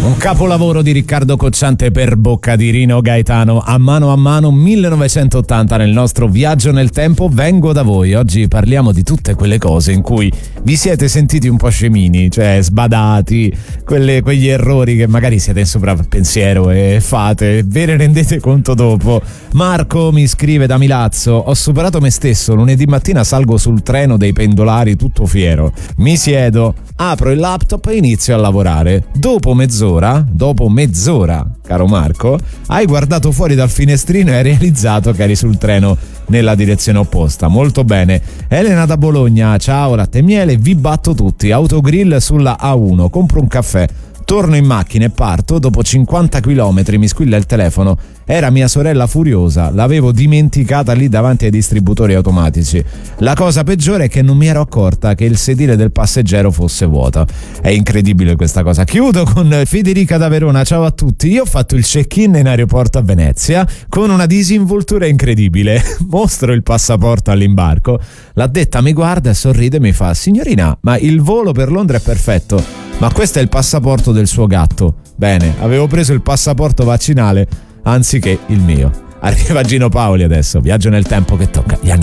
Un capolavoro di Riccardo Cocciante per bocca di Rino Gaetano, a mano 1980 nel nostro viaggio nel tempo. Vengo da voi. Oggi parliamo di tutte quelle cose in cui vi siete sentiti un po' scemini, cioè sbadati, quegli errori che magari siete in sovrappensiero e fate, ve ne rendete conto dopo. Marco mi scrive da Milazzo: ho superato me stesso, lunedì mattina salgo sul treno dei pendolari tutto fiero, mi siedo, apro il laptop e inizio a lavorare. Dopo mezz'ora, caro Marco, hai guardato fuori dal finestrino e hai realizzato che eri sul treno nella direzione opposta. Molto bene. Elena da Bologna: ciao latte e miele, vi batto tutti, autogrill sulla A1, compro un caffè, torno in macchina e parto, dopo 50 km mi squilla il telefono, era mia sorella furiosa, l'avevo dimenticata lì davanti ai distributori automatici. La cosa peggiore è che non mi ero accorta che il sedile del passeggero fosse vuoto. È incredibile questa cosa. Chiudo con Federica da Verona: ciao a tutti, io ho fatto il check-in in aeroporto a Venezia con una disinvoltura incredibile. Mostro il passaporto all'imbarco, l'addetta mi guarda e sorride e mi fa: signorina, ma il volo per Londra è perfetto, ma questo è il passaporto del suo gatto. Bene, avevo preso il passaporto vaccinale anziché il mio. Arriva Gino Paoli adesso, viaggio nel tempo che tocca gli anni